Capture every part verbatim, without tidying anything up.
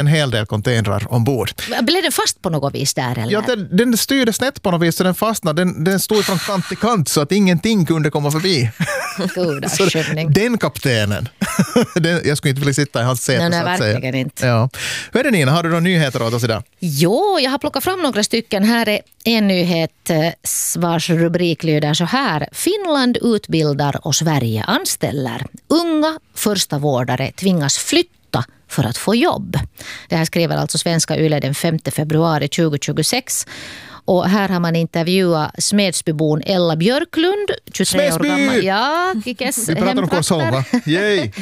hel del containrar ombord. Blev den fast på något vis där? Eller? Ja, den, den styrde snett på något vis så den fastnade. Den, den stod från kant till kant så att ingenting kunde komma förbi. Så den kaptenen. den, jag skulle inte vilja sitta i hans säte. Nej, nej, så att verkligen säga. inte. Ja. Hur är det, Nina? Har du några nyheter åt oss idag? Jo, jag har plockat fram några stycken. Här är en nyhet vars rubrik lyder så här. Finland utbildar och Sverige anställer. Unga första vårdare tvingas flytta för att få jobb. Det här skriver alltså Svenska Yle den femte februari tjugohundratjugosex. Och här har man intervjuat Smedsbybon Ella Björklund, tjugotre Smedsby! år gammal. Ja, Kikes Vi pratar om Korsholm, va? Yay!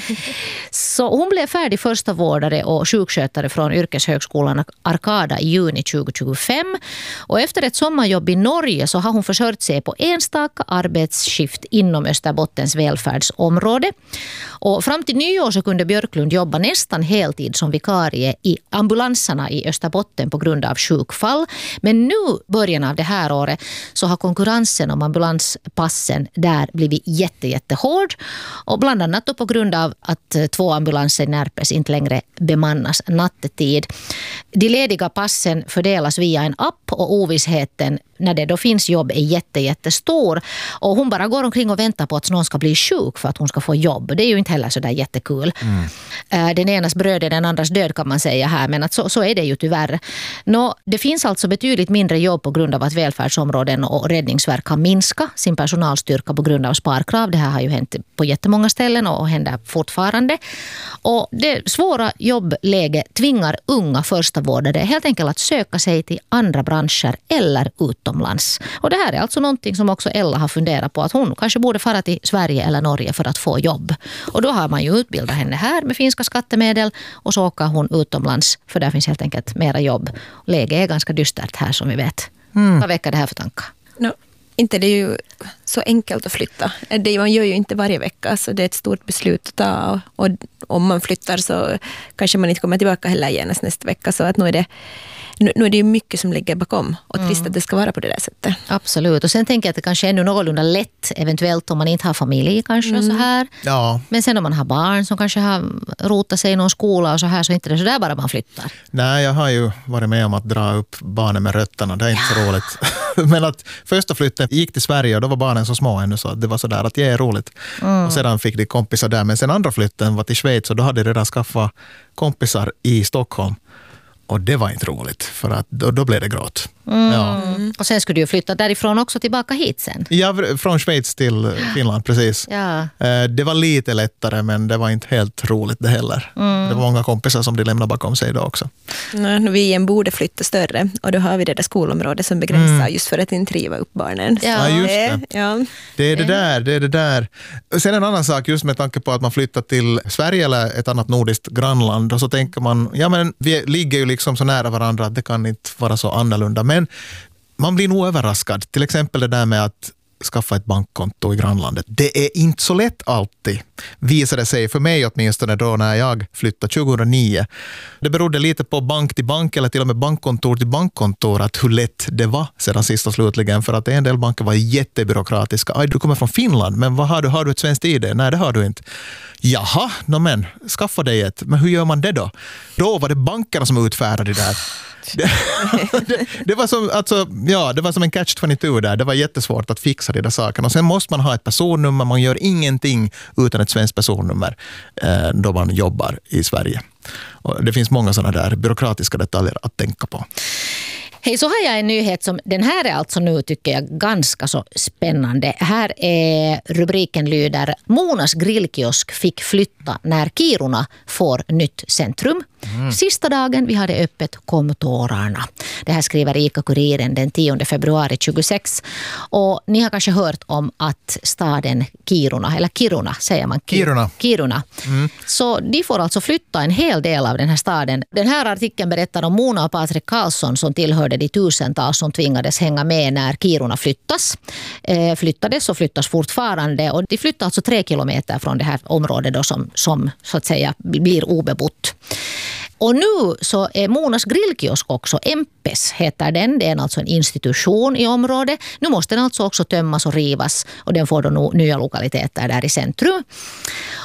Så hon blev färdig första vårdare och sjukskötare från yrkeshögskolan Arkada i juni tjugohundratjugofem. Och efter ett sommarjobb i Norge så har hon försörjt sig på enstaka arbetsskift inom Österbottens välfärdsområde. Och fram till nyår så kunde Björklund jobba nästan heltid som vikarie i ambulanserna i Österbotten på grund av sjukfall. Men nu början av det här året så har konkurrensen om ambulanspassen där blivit jätte, jättehård. Och bland annat då på grund av att två ambulanser i Närpes inte längre bemannas nattetid. De lediga passen fördelas via en app och ovissheten när det då finns jobb är jätte, jättestor. Och hon bara går omkring och väntar på att någon ska bli sjuk för att hon ska få jobb. Det är ju inte heller så där jättekul. Mm. Den enas bröd är den andras död kan man säga här. Men att så, så är det ju tyvärr. Nå, det finns alltså betydligt mindre jobb på grund av att välfärdsområden och räddningsverk har minskat sin personalstyrka på grund av sparkrav. Det här har ju hänt på jättemånga ställen och händer fortfarande. Och det svåra jobbläge tvingar unga första vårdare helt enkelt att söka sig till andra branscher eller utomlands. Och det här är alltså någonting som också Ella har funderat på, att hon kanske borde fara till Sverige eller Norge för att få jobb. Och då har man ju utbildat henne här med finska skattemedel och så åker hon utomlands för där finns helt enkelt mera jobb. Läget är ganska dystert här som vi vet. Mm. Vad väcker det här för tankar? No, inte det är ju så enkelt att flytta. Det man gör ju inte varje vecka, så det är ett stort beslut att ta. Och om man flyttar så kanske man inte kommer tillbaka heller genast nästa vecka. Så att nu är det Nu, nu är det ju mycket som ligger bakom och trist att det ska vara på det där sättet. Absolut. Och sen tänker jag att det kanske är ännu någorlunda lätt eventuellt om man inte har familj kanske mm. och så här. Ja. Men sen om man har barn som kanske har rotat sig i någon skola och så här så är inte det så där bara man flyttar. Nej, jag har ju varit med om att dra upp barnen med rötterna. Det är inte ja. så roligt. Men att första flytten gick till Sverige och då var barnen så små ännu så det var så där att det är roligt. Mm. Och sedan fick de kompisar där. Men sen andra flytten var till Schweiz och då hade de redan skaffat kompisar i Stockholm. Och det var inte roligt, för att då, då blev det gråt. Mm. Ja. Och sen skulle du flytta därifrån också tillbaka hit sen? Ja, från Schweiz till Finland, precis. Ja. Det var lite lättare, men det var inte helt roligt det heller. Mm. Det var många kompisar som de lämnade bakom sig då också. Nej, vi igen borde flytta större, och då har vi det där skolområdet som begränsar mm. just för att inte triva upp barnen. Ja, just det. Ja. Det är det där, det är det där. Sen en annan sak, just med tanke på att man flyttar till Sverige eller ett annat nordiskt grannland, och så tänker man, ja men vi ligger ju liksom så nära varandra att det kan inte vara så annorlunda. Men man blir nog överraskad. Till exempel det där med att skaffa ett bankkonto i grannlandet. Det är inte så lätt alltid, visade sig för mig åtminstone då när jag flyttade tjugohundranio. Det berodde lite på bank till bank eller till och med bankkontor till bankkontor att hur lätt det var sedan sist och slutligen, för att en del banker var jättebyråkratiska. Aj, du kommer från Finland, men vad har du? Har du ett svenskt I D? Nej, det har du inte. Jaha, no men, skaffa dig ett. Men hur gör man det då? Då var det bankerna som utfärdade det där. Det, det, det, var som, alltså, ja, det var som en catch tjugotvå där. Det var jättesvårt att fixa de där sakerna. Och sen måste man ha ett personnummer. Man gör ingenting utan ett svenskt personnummer eh, då man jobbar i Sverige. Och det finns många sådana där byråkratiska detaljer att tänka på. Hej, så har jag en nyhet som, den här är alltså nu tycker jag ganska så spännande. Här är rubriken lyder: Monas grillkiosk fick flytta när Kiruna får nytt centrum. Mm. Sista dagen vi hade öppet kom tårarna. Det här skriver Ica-Kuriren den tionde februari tjugosex. Och ni har kanske hört om att staden Kiruna, eller Kiruna säger man. Kiruna. Kiruna. Mm. Så de får alltså flytta en hel del av den här staden. Den här artikeln berättar om Mona och Patrik Karlsson som tillhörde de tusentals som tvingades hänga med när Kiruna flyttas. Eh, flyttades och flyttas fortfarande. Och de flyttar alltså tre kilometer från det här området då som, som så att säga blir obebott. Och nu så är Monas grillkiosk också, M P E S heter den. Det är alltså en institution i området. Nu måste den alltså också tömmas och rivas och den får då nya lokaliteter där i centrum.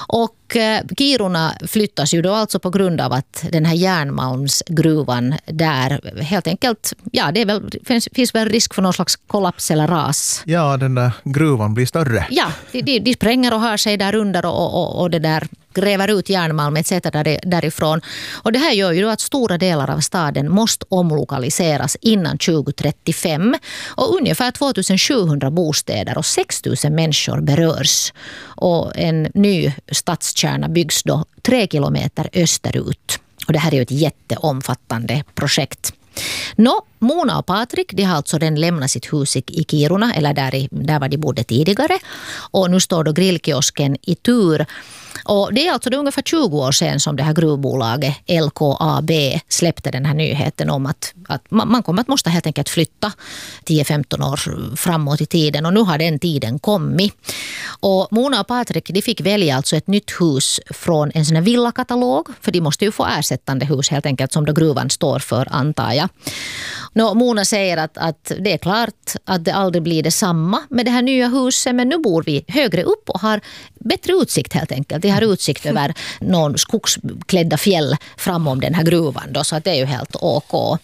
Och eh, Kiruna flyttas ju då alltså på grund av att den här järnmalmsgruvan där helt enkelt, ja det är väl, finns, finns väl risk för någon slags kollaps eller ras. Ja, den där gruvan blir större. Ja, de, de, de spränger och har sig där under och, och, och det där gräver ut järnmalm et cetera där, därifrån. Och det här gör ju då att stora delar av staden måste omlokaliseras innan tjugo trettiofem. Och ungefär tvåtusensjuhundra bostäder och sex tusen människor berörs. Och en ny stadskärna byggs då tre kilometer österut. Och det här är ju ett jätteomfattande projekt. Nå, Mona och Patrik, de har alltså den lämnat sitt hus i Kiruna, eller där, i, där var de bodde tidigare. Och nu står då grillkiosken i tur. Och det är alltså det ungefär tjugo år sedan som det här gruvbolaget L K A B släppte den här nyheten om att, att man kommer att måste helt enkelt flytta tio femton år framåt i tiden. Och nu har den tiden kommit. Och Mona och Patrik, de fick välja alltså ett nytt hus från en sån här villakatalog. För de måste ju få ersättande hus helt enkelt som då gruvan står för, antar jag. Nå, Mona säger att, att det är klart att det aldrig blir detsamma med det här nya huset, men nu bor vi högre upp och har bättre utsikt helt enkelt. Det har utsikt över någon skogsklädda fjäll framom den här gruvan då, så att det är ju helt ok.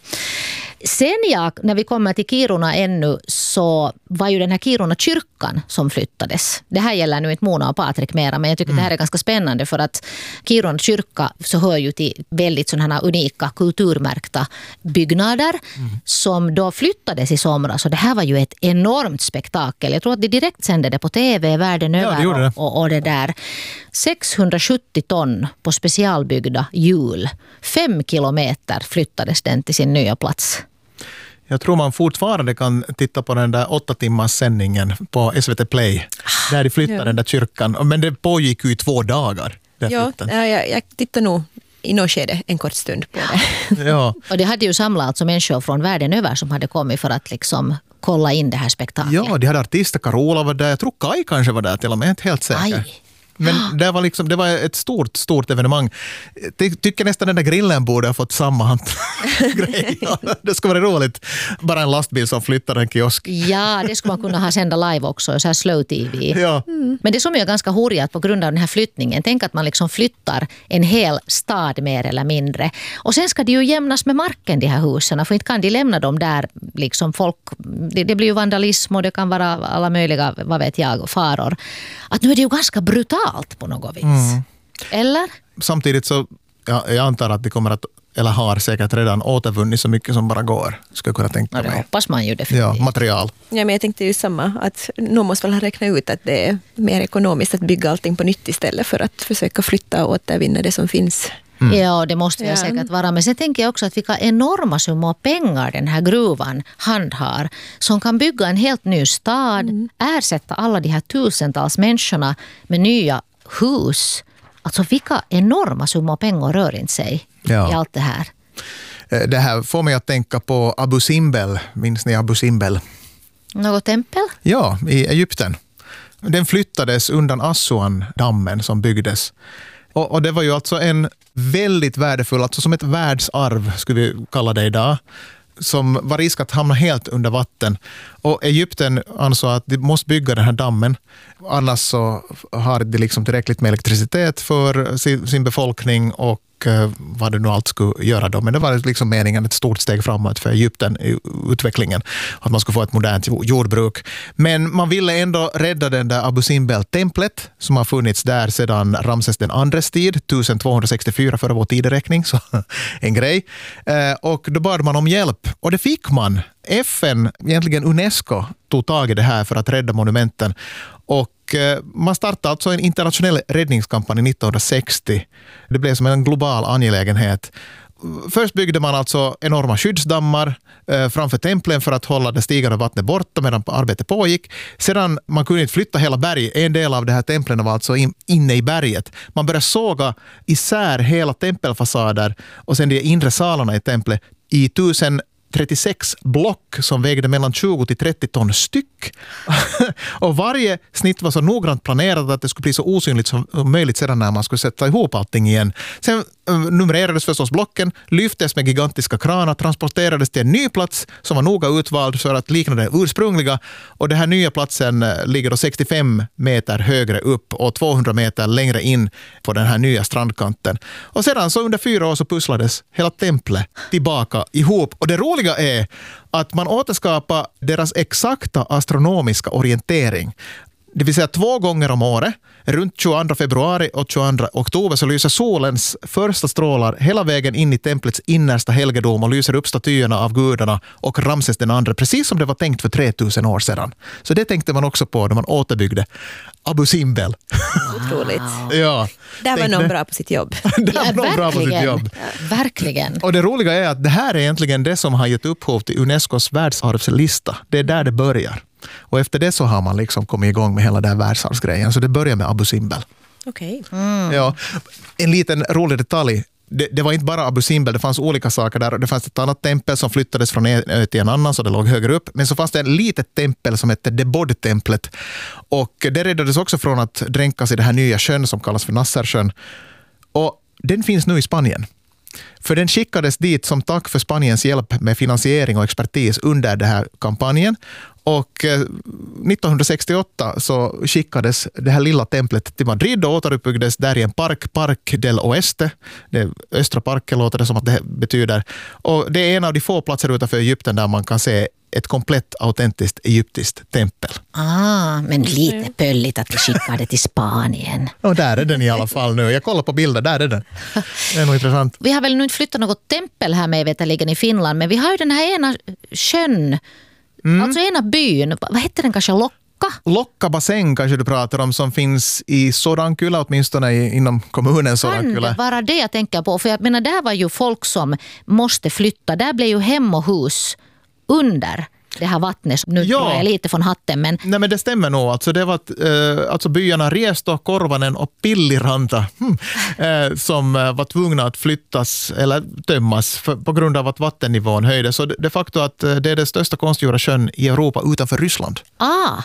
Sen ja, när vi kommer till Kiruna ännu så var ju den här Kiruna kyrkan som flyttades. Det här gäller nu inte Mona och Patrik mera, men jag tycker mm. det här är ganska spännande för att Kiruna kyrka så hör ju till väldigt sådana unika kulturmärkta byggnader mm. som då flyttades i somras. Så det här var ju ett enormt spektakel. Jag tror att de direkt sände det på tv världen ja, över det det. Och, och det där. sexhundrasjuttio ton på specialbyggda hjul. Fem kilometer flyttades den till sin nya plats. Jag tror man fortfarande kan titta på den där åtta timmars sändningen på S V T Play. Där de flyttade ja. den där kyrkan. Men det pågick ju i två dagar. Ja, jag, jag tittar nog i något skede en kort stund på det. Ja. Och det hade ju samlat alltså människor från världen över som hade kommit för att liksom kolla in det här spektaklet. Ja, de hade artister. Carola var där. Jag tror Kai kanske var där till och med. Inte helt säker. Aj. Men det var, liksom, det var ett stort, stort evenemang. Jag tycker nästan den där grillen borde ha fått samma grej. Ja, det skulle vara roligt. Bara en lastbil som flyttar en kiosk. Ja, det skulle man kunna ha sända live också. Så här slow T V. Ja. Mm. Men det som är ganska horjat på grund av den här flyttningen. Tänk att man liksom flyttar en hel stad mer eller mindre. Och sen ska de ju jämnas med marken, de här husen. För inte kan de lämna dem där liksom folk... Det, det blir ju vandalism och det kan vara alla möjliga, vad vet jag, faror. Att nu är det ju ganska brutalt. Allt på något vis. Mm. Eller? Samtidigt så ja, jag antar att de kommer att, eller har säkert redan återvunnit så mycket som bara går. Ska jag kunna tänka ja, det mig. hoppas man ju definitivt. Ja, material. Ja, men jag tänkte ju samma, att någon måste väl ha räknat ut att det är mer ekonomiskt att bygga allting på nytt istället för att försöka flytta och återvinna det som finns. Mm. Ja, det måste jag ja. säkert vara. Men sen tänker jag också att vilka enorma summor pengar den här gruvan handhar som kan bygga en helt ny stad, mm. ersätta alla de här tusentals människorna med nya hus. Alltså vilka enorma summor pengar rör inte sig ja. i allt det här. Det här får mig att tänka på Abu Simbel. Minns ni Abu Simbel? Något tempel? Ja, i Egypten. Den flyttades undan Assuan-dammen som byggdes. Och, och det var ju alltså en väldigt värdefull, alltså som ett världsarv skulle vi kalla det idag, som var risk att hamna helt under vatten. Och Egypten ansåg att de måste bygga den här dammen. Annars så har de liksom tillräckligt med elektricitet för sin, sin befolkning och eh, vad det nu allt skulle göra då. Men det var liksom meningen ett stort steg framåt för Egypten i utvecklingen. Att man skulle få ett modernt jordbruk. Men man ville ändå rädda den där Abu Simbel-templet som har funnits där sedan Ramses den andres tid, tusentvåhundrasextiofyra före vår tideräkning, så en grej. Eh, och då bad man om hjälp. Och det fick man. F N, egentligen UNESCO, tog tag i det här för att rädda monumenten. Och eh, man startade alltså en internationell räddningskampanj nittonhundrasextio. Det blev som en global angelägenhet. Först byggde man alltså enorma skyddsdammar eh, framför templen för att hålla det stigande vattnet borta medan arbetet pågick. Sedan man kunde inte flytta hela berget. En del av det här templen var alltså in, inne i berget. Man började såga isär hela tempelfasader och sen de inre salarna i templet i tusen trettiosex block som vägde mellan tjugo till trettio ton styck. Och varje snitt var så noggrant planerat att det skulle bli så osynligt som möjligt sedan när man skulle sätta ihop allting igen. Sen numrerades förstås blocken, lyftes med gigantiska kranar, transporterades till en ny plats som var noga utvald för att likna den ursprungliga. Och den här nya platsen ligger då sextiofem meter högre upp och tvåhundra meter längre in på den här nya strandkanten. Och sedan så under fyra år så pusslades hela templet tillbaka ihop. Och det roliga är att man återskapar deras exakta astronomiska orientering. Det vill säga två gånger om året, runt tjugoandra februari och tjugoandra oktober, så lyser solens första strålar hela vägen in i templets innersta helgedom och lyser upp statyerna av gudarna och Ramses den andra, precis som det var tänkt för tre tusen år sedan. Så det tänkte man också på när man återbyggde Abu Simbel. Otroligt. Ja, Där var någon bra på sitt jobb. Där var någon bra på sitt jobb. Ja, verkligen. Och det roliga är att det här är egentligen det som har gett upphov till Unescos världsarvslista. Det är där det börjar. Och efter det så har man liksom kommit igång med hela den här världsarvsgrejen. Så det börjar med Abu Simbel. Okej. Mm. Ja, en liten rolig detalj. Det, det var inte bara Abu Simbel, det fanns olika saker där. Det fanns ett annat tempel som flyttades från en ö till en annan, så det låg högre upp. Men så fanns det en litet tempel som hette Debod-templet. Och det räddades också från att dränkas i det här nya sjön som kallas för Nassersjön. Och den finns nu i Spanien. För den skickades dit som tack för Spaniens hjälp med finansiering och expertis under den här kampanjen. Och nittonhundrasextioåtta så skickades det här lilla templet till Madrid och återuppbyggdes där i en park, Park del Oeste. Det östra parken låter det som att det betyder. Och det är en av de få platser utanför Egypten där man kan se ett komplett autentiskt egyptiskt tempel. Ah, men lite pölligt att vi skickade till Spanien. Och där är den i alla fall nu. Jag kollar på bilder, där är den. Det är nog intressant. Vi har väl nu inte flyttat något tempel här med veterligen i Finland, men vi har ju den här ena sjön, mm. alltså ena byn, vad heter den kanske, Lokka? Lokka bassäng kanske du pratar om, som finns i Sodankylä, åtminstone inom kommunen Sodankylä. Kan det vara det jag tänker på? För jag menar, där var ju folk som måste flytta. Där blev ju hem och hus under det här vattnet. Nu ja. tror jag lite från hatten. Men... Nej, men det stämmer nog. Alltså, det var eh, alltså byarna Riesto, Korvanen och Pilliranta hmm, eh, som eh, var tvungna att flyttas eller tömmas för, på grund av att vattennivån höjdes. Så det, det faktum att eh, det är den största konstgjorda sjön i Europa utanför Ryssland. Ah,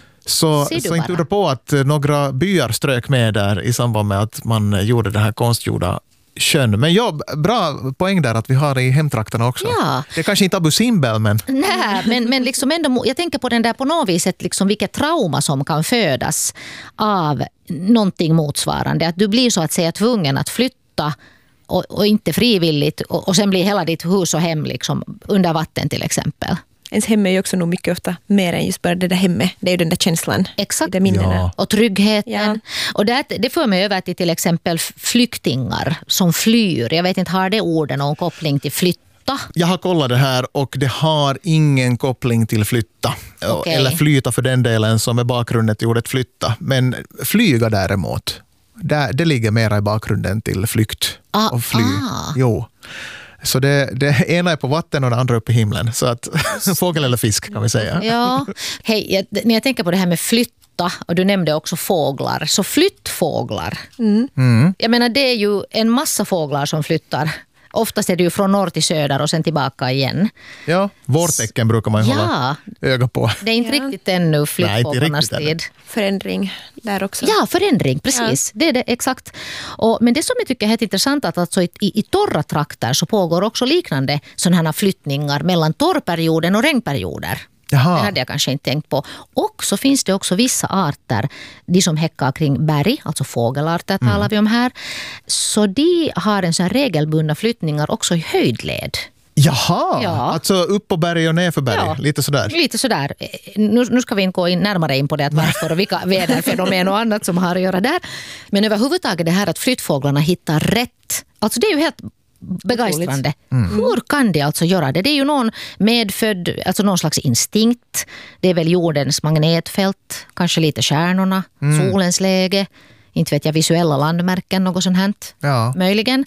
så så inte det på att eh, några byar strök med där i samband med att man eh, gjorde det här konstgjorda sjön. Men ja, bra poäng där att vi har det i hemtrakterna också. Ja. Det är kanske inte Abu Simbel, men... Nej, men, men liksom ändå, jag tänker på den där på något vis, liksom vilket trauma som kan födas av någonting motsvarande. Att du blir så att säga tvungen att flytta och, och inte frivilligt och, och sen blir hela ditt hus och hem liksom under vatten till exempel. Ens hem är ju också nog mycket ofta mer än just bara det där hemmet. Det är ju den där känslan. Exakt. Det minnena. Ja. Och tryggheten. Ja. Och det, det för mig över till till exempel flyktingar som flyr. Jag vet inte, har det orden någon koppling till flytta? Jag har kollat det här och det har ingen koppling till flytta. Okay. Eller flyta för den delen som är bakgrunden till ordet flytta. Men flyga däremot, där, det ligger mera i bakgrunden till flykt Ah, och fly. ah. Jo. Så det, det ena är på vatten och det andra uppe i himlen. Så att fågel eller fisk kan vi säga. Ja, hej, jag, när jag tänker på det här med flytta, och du nämnde också fåglar, så flyttfåglar. Mm. Mm. Jag menar, det är ju en massa fåglar som flyttar. Oftast är det ju från norr till söder och sen tillbaka igen. Ja, vårtecken brukar man ju Ja. hålla öga på. Det är inte Ja. riktigt ännu flyttfåglarnas Nej, inte riktigt tid. Förändring där också. Ja, förändring, precis. Det är det, exakt. Och, men det som jag tycker är helt intressant är att alltså i, i torra trakter så pågår också liknande sådana här flyttningar mellan torrperioden och regnperioder. Jaha. Det hade jag kanske inte tänkt på. Och så finns det också vissa arter, de som häckar kring berg, alltså fågelarter talar Mm. vi om här. Så de har en sån här regelbundna flyttningar också i höjdled. Jaha, Ja. alltså upp på berg och ner för berg. Ja. Lite sådär. Lite sådär. Nu, nu ska vi inte gå in närmare in på det, att varför och vilka väderfenomen och annat som har att göra där. Men överhuvudtaget det här att flyttfåglarna hittar rätt. Alltså det är ju helt begeistrande. Mm. Hur kan de alltså göra det? Det är ju någon medfödd, alltså någon slags instinkt. Det är väl jordens magnetfält, kanske lite stjärnorna, mm. solens läge, inte vet jag, visuella landmärken, något sånt här. Ja. Möjligen.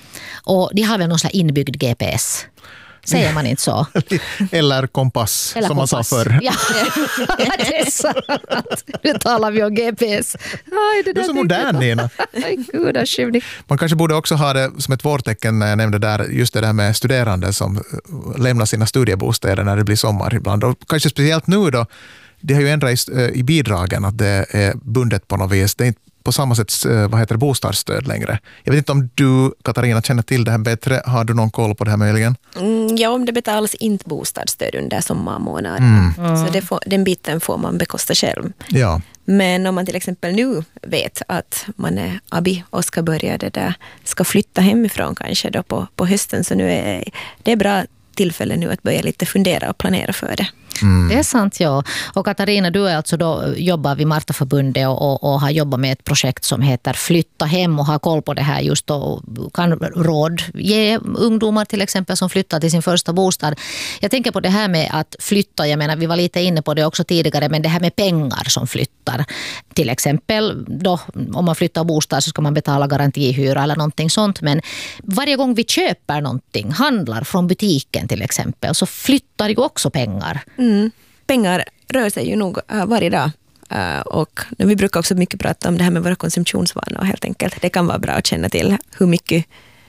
Och de har väl någon slags inbyggd G P S. Säger man inte så? Eller kompass, Eller som kompass. man sa förr. Ja, det är sant. Nu talar vi om G P S. Aj, det Du är så modern, Nina. Aj, gudaskyvning. Man kanske borde också ha det som ett vårtecken när jag nämnde där, just det där med studerande som lämnar sina studiebostäder när det blir sommar ibland. Och kanske speciellt nu då, det har ju ändrat i, i bidragen att det är bundet på något vis. Det är inte på samma sätt vad heter det, bostadsstöd längre. Jag vet inte om du, Katarina, känner till det här bättre. Har du någon koll på det här möjligen? Mm, ja, om det betalas inte bostadsstöd under sommarmånaderna. Mm. Så det får, den biten får man bekosta själv. Ja. Men om man till exempel nu vet att man är abi och ska börja det där, ska flytta hemifrån kanske då på, på hösten, så nu är det bra tillfälle nu att börja lite fundera och planera för det. Mm. Det är sant, ja. Och Katarina, du är alltså då, jobbar vid Martaförbundet och, och, och har jobbat med ett projekt som heter Flytta hem och har koll på det här just och kan råd ge ungdomar till exempel som flyttar till sin första bostad. Jag tänker på det här med att flytta, jag menar vi var lite inne på det också tidigare, men det här med pengar som flyttar. Till exempel då, om man flyttar bostad så ska man betala garantihyra eller någonting sånt, men varje gång vi köper någonting, handlar från butiken till exempel, så flyttar ju också pengar. Mm. Pengar rör sig ju nog uh, varje dag. Uh, och vi brukar också mycket prata om det här med våra konsumtionsvanor helt enkelt. Det kan vara bra att känna till hur mycket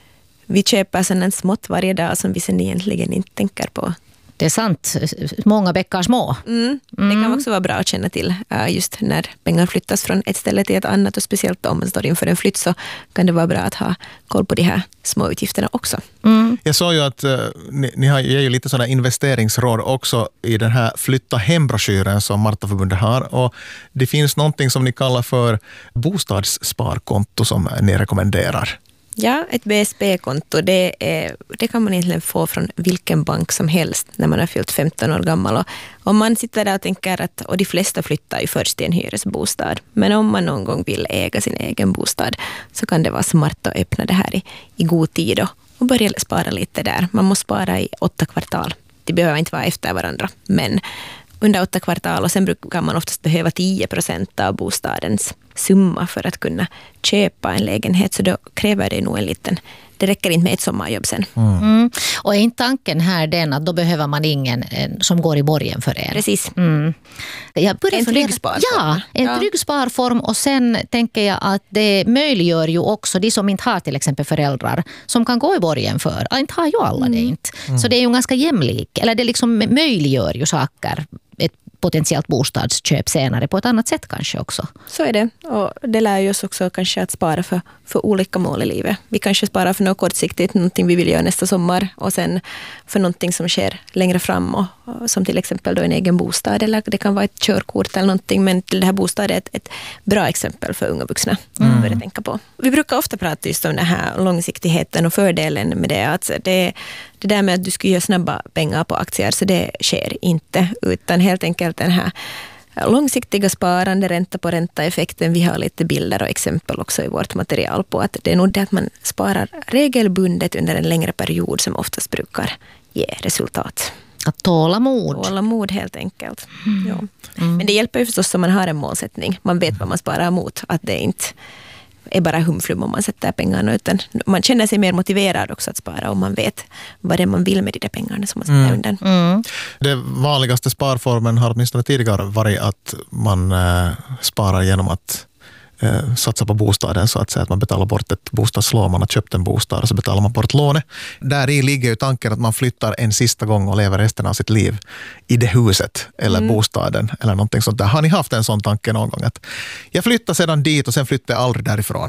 vi köper sådant smått varje dag som vi sen egentligen inte tänker på. Det är sant. Många bäckar små. Mm. Mm. Det kan också vara bra att känna till uh, just när pengar flyttas från ett ställe till ett annat, och speciellt om man står inför en flytt så kan det vara bra att ha koll på de här små utgifterna också. Mm. Jag såg ju att uh, ni, ni har ger ju lite sådana investeringsråd också i den här Flytta hem-broschyren som Martaförbundet har, och det finns någonting som ni kallar för bostadssparkonto som ni rekommenderar. Ja, ett B S P-konto, det, är, det kan man egentligen få från vilken bank som helst när man har fyllt femton år gammal. Och om man sitter där och tänker att, och de flesta flyttar ju först i en hyresbostad, men om man någon gång vill äga sin egen bostad så kan det vara smart att öppna det här i, i god tid och, och börja spara lite där. Man måste spara i åtta kvartal. Det behöver inte vara efter varandra, men under åtta kvartal, och sen kan man oftast behöva tio procent av bostadens summa för att kunna köpa en lägenhet, så då kräver det nog en liten, det räcker inte med ett sommarjobb sen. Mm. Mm. Och är inte tanken här den att då behöver man ingen en, som går i borgen för er? Precis. Mm. Jag en trygg sparform. Ja, en ja. trygg sparform, och sen tänker jag att det möjliggör ju också de som inte har till exempel föräldrar som kan gå i borgen för. Inte har ju alla mm. det inte. Mm. Så det är ju ganska jämlik, eller det liksom möjliggör ju saker, ett potentiellt bostadsköp senare på ett annat sätt kanske också. Så är det, och det lär ju oss också kanske att spara för, för olika mål i livet. Vi kanske sparar för något kortsiktigt, någonting vi vill göra nästa sommar, och sen för någonting som sker längre fram, och, och som till exempel då en egen bostad, eller det kan vara ett körkort eller någonting, men det här bostaden är ett, ett bra exempel för unga vuxna mm. att börja tänka på. Vi brukar ofta prata just om den här långsiktigheten och fördelen med det, att det Det där med att du ska göra snabba pengar på aktier, så det sker inte, utan helt enkelt den här långsiktiga sparande, ränta på ränta-effekten. Vi har lite bilder och exempel också i vårt material på att det är nog det att man sparar regelbundet under en längre period som oftast brukar ge resultat. Att tålamod. Tålamod helt enkelt. Mm. Ja. Mm. Men det hjälper ju förstås om man har en målsättning. Man vet vad man sparar mot, att det inte är bara humflum om man sätter pengarna, utan man känner sig mer motiverad också att spara om man vet vad det är man vill med de där pengarna som man sätter mm. undan. Mm. Det vanligaste sparformen har åtminstone tidigare varit att man äh, sparar genom att äh, satsa på bostaden, så att säga att man betalar bort ett bostadslån, man har köpt en bostad och så betalar man bort lånet. Där i ligger ju tanken att man flyttar en sista gång och lever resten av sitt liv i det huset eller mm. bostaden eller någonting sånt där. Har ni haft en sån tanke någon gång att jag flyttar sedan dit och sen flyttar jag aldrig därifrån?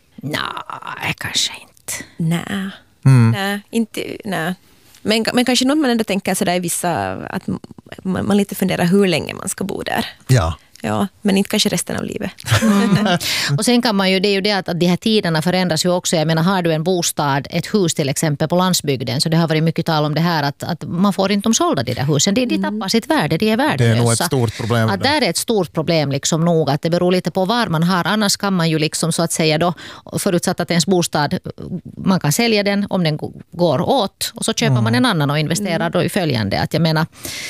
Nej, kanske inte. Nej, mm. nej, inte, nej. Men, men kanske något man ändå tänker sådär i vissa, att man, man lite funderar hur länge man ska bo där. Ja. Ja, men inte kanske resten av livet. Mm. Och sen kan man ju, det är ju det att, att de här tiderna förändras ju också. Jag menar, har du en bostad, ett hus till exempel på landsbygden, så det har varit mycket tal om det här att, att man får inte omsålda de där husen. De, de tappar sitt värde, de är värdelösa. Det är nog ett stort problem. Att där är ett stort problem liksom nog, att det beror lite på var man har. Annars kan man ju liksom så att säga då, förutsatt att ens bostad, man kan sälja den om den går åt, och så köper mm. man en annan och investerar då i följande. Att jag menar,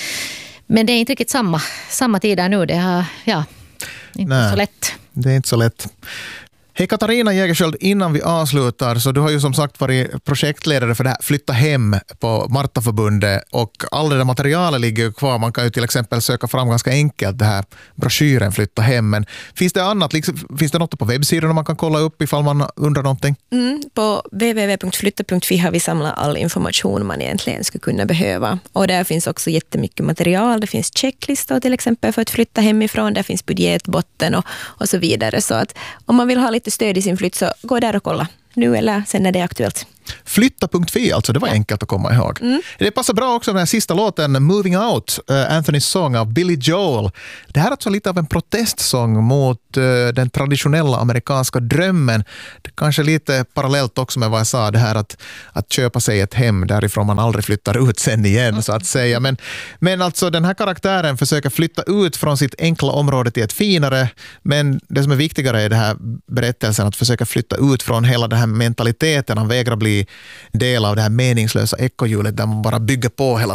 men det är inte riktigt samma, samma tid där nu. Det är ja, inte Nej, så lätt. Det är inte så lätt. Hej Katarina Jägerskiöld, innan vi avslutar, så du har ju som sagt varit projektledare för det här Flytta hem på Martaförbundet, och all det där materialet ligger ju kvar. Man kan ju till exempel söka fram ganska enkelt det här broschyren Flytta hem. Men finns det annat, liksom, finns det något på webbsidan man kan kolla upp ifall man undrar någonting? Mm, på w w w punkt flytta punkt f i har vi samlat all information man egentligen skulle kunna behöva. Och där finns också jättemycket material. Det finns checklistor till exempel för att flytta hemifrån. Där finns budgetbotten och, och så vidare. Så att om man vill ha lite stöd i sin flytt, så gå där och kolla nu eller sen när det är aktuellt. Flytta punkt f i, alltså det var enkelt att komma ihåg. Mm. Det passar bra också med den här sista låten, Moving Out, uh, Anthonys sång av Billy Joel. Det här är alltså lite av en protestsång mot uh, den traditionella amerikanska drömmen. Det kanske är lite parallellt också med vad jag sa, det här att, att köpa sig ett hem därifrån man aldrig flyttar ut sen igen, mm. så att säga. Men, men alltså den här karaktären försöker flytta ut från sitt enkla område till ett finare, men det som är viktigare är det här berättelsen att försöka flytta ut från hela den här mentaliteten. Han vägrar bli del av det här meningslösa ekohjulet där man bara bygger på hela